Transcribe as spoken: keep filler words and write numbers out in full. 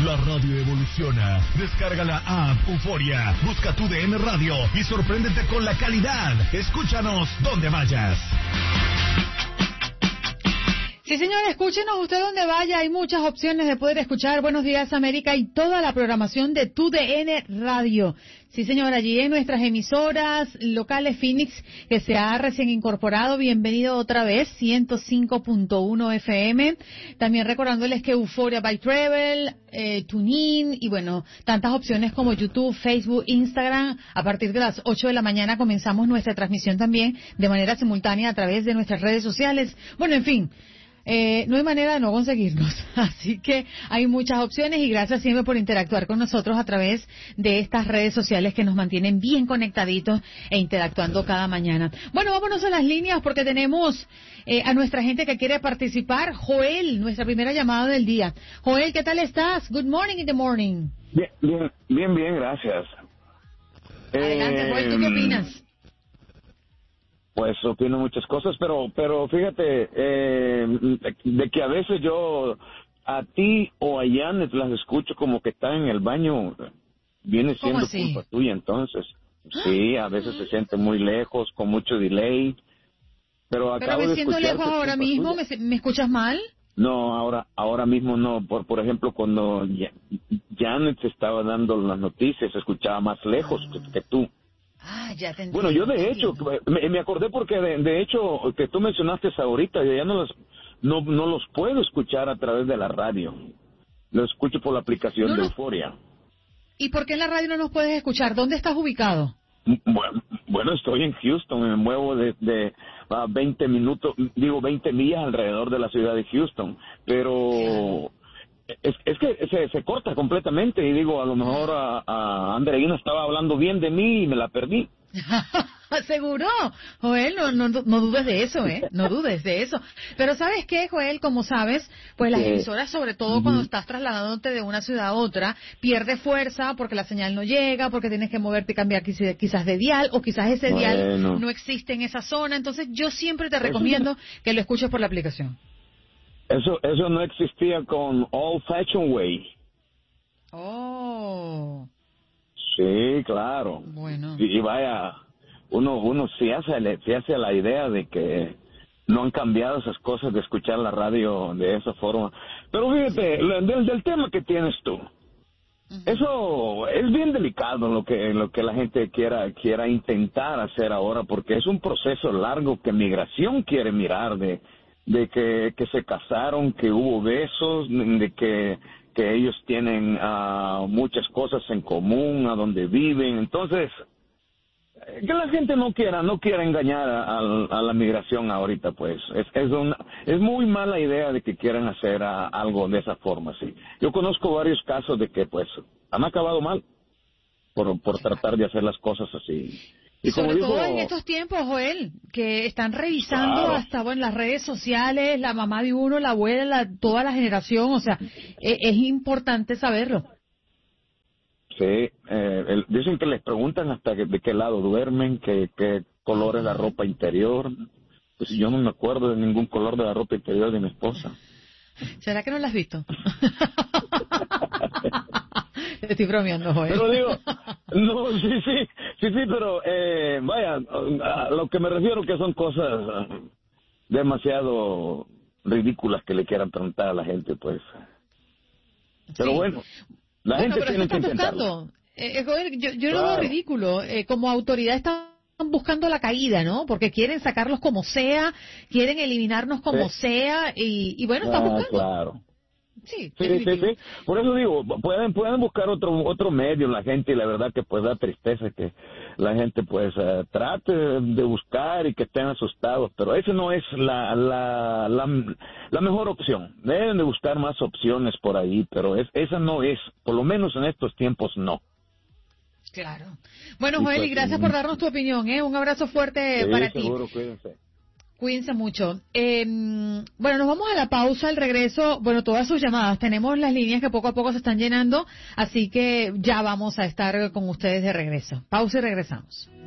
La radio evoluciona. Descarga la app Euforia, busca tu D N Radio y sorpréndete con la calidad. Escúchanos donde vayas. Sí, señor, escúchenos usted donde vaya. Hay muchas opciones de poder escuchar Buenos Días América y toda la programación de Tu D N Radio. Sí, señor, allí en nuestras emisoras locales Phoenix, que se ha recién incorporado. Bienvenido otra vez, ciento cinco punto uno F M. También recordándoles que Euphoria by Travel, eh, TuneIn y bueno, tantas opciones como YouTube, Facebook, Instagram. A partir de las ocho de la mañana comenzamos nuestra transmisión también de manera simultánea a través de nuestras redes sociales. Bueno, en fin. Eh, no hay manera de no conseguirnos, así que hay muchas opciones y gracias siempre por interactuar con nosotros a través de estas redes sociales que nos mantienen bien conectaditos e interactuando cada mañana. Bueno, vámonos a las líneas porque tenemos eh, a nuestra gente que quiere participar. Joel, nuestra primera llamada del día. Joel, ¿qué tal estás? Good morning in the morning. Bien, bien, bien, bien gracias. Adelante, eh, Joel, ¿tú qué opinas? Pues opino muchas cosas, pero pero fíjate, eh, de que a veces yo a ti o a Janet las escucho como que están en el baño, viene siendo culpa tuya entonces. Sí, a veces se siente muy lejos, con mucho delay, pero acabo pero de escuchar. ¿Pero me siento lejos ahora mismo? ¿Me, ¿Me escuchas mal? No, ahora ahora mismo no. Por por ejemplo, cuando Janet se estaba dando las noticias, se escuchaba más lejos ah. que, que tú. Ah, ya te entiendo. Bueno, yo de hecho, me, me acordé porque de, de hecho que tú mencionaste ahorita, yo ya no los, no, no los puedo escuchar a través de la radio. Los escucho por la aplicación no, no. de Euforia. ¿Y por qué en la radio no nos puedes escuchar? ¿Dónde estás ubicado? Bueno, bueno estoy en Houston, me muevo de, de uh, veinte minutos, digo veinte millas alrededor de la ciudad de Houston, pero... Es, es que se, se corta completamente y digo, a lo mejor a, a Andreina estaba hablando bien de mí y me la perdí. ¿Seguro? Joel, no, no, no dudes de eso, ¿eh? No dudes de eso. Pero ¿sabes qué, Joel? Como sabes, pues las emisoras, sobre todo uh-huh. cuando estás trasladándote de una ciudad a otra, pierde fuerza porque la señal no llega, porque tienes que moverte y cambiar quizás de dial, o quizás ese bueno. dial no existe en esa zona. Entonces yo siempre te recomiendo eso... que lo escuches por la aplicación. Eso eso no existía con Old Fashioned Way. Oh. Sí, claro. Bueno. Y, y vaya, uno uno se hace, se hace la idea de que no han cambiado esas cosas de escuchar la radio de esa forma. Pero fíjate, sí. del, del tema que tienes tú, uh-huh. eso es bien delicado lo que lo que la gente quiera quiera intentar hacer ahora, porque es un proceso largo que migración quiere mirar de... de que, que se casaron, que hubo besos, de que, que ellos tienen uh, muchas cosas en común, a donde viven. Entonces, que la gente no quiera, no quiera engañar a, a, a la migración ahorita, pues. Es, es, una, es muy mala idea de que quieran hacer a, algo de esa forma, sí. Yo conozco varios casos de que, pues, han acabado mal por, por tratar de hacer las cosas así. Y sobre dijo, todo en estos tiempos, Joel, que están revisando claro. hasta bueno las redes sociales, la mamá de uno, la abuela, la, toda la generación, o sea, es, es importante saberlo. Sí, eh, el, dicen que les preguntan hasta que, de qué lado duermen, qué, qué color es la ropa interior. Pues yo no me acuerdo de ningún color de la ropa interior de mi esposa. ¿Será que no la has visto? Te estoy bromeando, Joel. Pero digo, no, sí, sí, sí, sí, pero eh, vaya, a lo que me refiero que son cosas demasiado ridículas que le quieran preguntar a la gente, pues. Pero sí. bueno, la bueno, gente tiene que intentarlo. Eh, Joel, yo, yo claro. lo veo ridículo. Eh, como autoridad están buscando la caída, ¿no? Porque quieren sacarlos como sea, quieren eliminarnos como sí. sea, y, y bueno, están ah, buscando. Claro. Sí, sí, sí, sí. Por eso digo, pueden pueden buscar otro otro medio la gente y la verdad que pues da tristeza que la gente pues uh, trate de buscar y que estén asustados, pero esa no es la la, la la mejor opción. Deben de buscar más opciones por ahí, pero es esa no es, por lo menos en estos tiempos no. Claro. Bueno, Joel, y gracias por darnos tu opinión, ¿eh? Un abrazo fuerte sí, para seguro, ti. Cuídense. Cuídense mucho. Eh, bueno, nos vamos a la pausa, al regreso. Bueno, todas sus llamadas. Tenemos las líneas que poco a poco se están llenando, así que ya vamos a estar con ustedes de regreso. Pausa y regresamos.